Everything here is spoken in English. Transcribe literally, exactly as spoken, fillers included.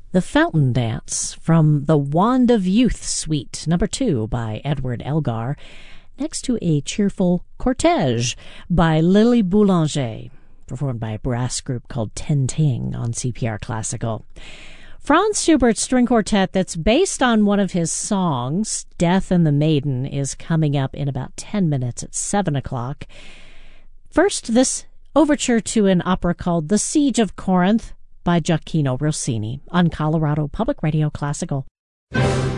The Fountain Dance from the Wand of Youth Suite, number two by Edward Elgar, next to a cheerful Cortège by Lily Boulanger, performed by a brass group called Ten Ting on C P R Classical. Franz Schubert's string quartet that's based on one of his songs, Death and the Maiden, is coming up in about ten minutes at seven o'clock. First, this overture to an opera called The Siege of Corinth by Gioacchino Rossini on Colorado Public Radio Classical.